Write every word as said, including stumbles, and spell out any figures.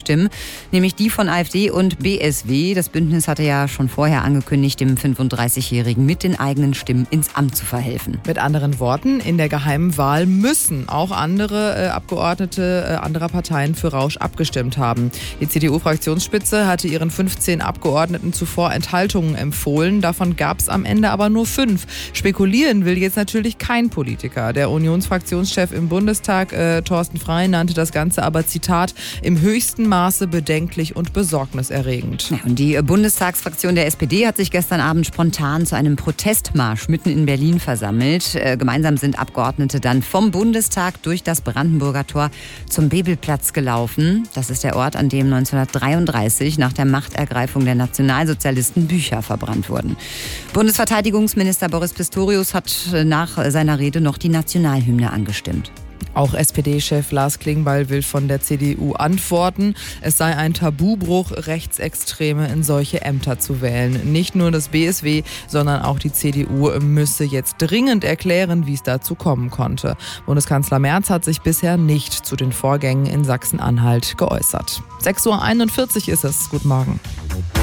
Stimmen, nämlich die von AfD und B S W. Das Bündnis hatte ja schon vorher angekündigt, dem fünfunddreißigjährigen mit den eigenen Stimmen ins Amt zu verhelfen. Mit anderen Worten, in der geheimen Wahl müssen auch andere äh, Abgeordnete äh, anderer Parteien für Rausch abgestimmt haben. Die C D U-Fraktionsspitze hatte ihren fünfzehn Abgeordneten zuvor Enthaltungen empfohlen. Davon gab es am Ende aber nur fünf. Spekulieren will jetzt natürlich kein Politiker. Der Unionsfraktionschef im Bundestag, äh, Thorsten Frey, nannte das Ganze aber, Zitat, im höchsten Maße bedenklich und besorgniserregend. Ja, und die Bundestagsfraktion der S P D hat sich gestern Abend spontan zu einem Protestmarsch mitten in Berlin versammelt. Äh, gemeinsam sind Abgeordnete dann vom Bundestag durch das Brandenburger Tor zum Bebelplatz gelaufen. Das ist der Ort, an dem neunzehnhundertdreiunddreißig nach der Machtergreifung der Nationalsozialisten Bücher verbrannt wurden. Bundesverteidigungsminister Boris Pistorius hat nach seiner Rede noch die Nationalhymne angestimmt. Auch S P D-Chef Lars Klingbeil will von der C D U antworten. Es sei ein Tabubruch, Rechtsextreme in solche Ämter zu wählen. Nicht nur das B S W, sondern auch die C D U müsse jetzt dringend erklären, wie es dazu kommen konnte. Bundeskanzler Merz hat sich bisher nicht zu den Vorgängen in Sachsen-Anhalt geäußert. sechs Uhr einundvierzig ist es. Guten Morgen.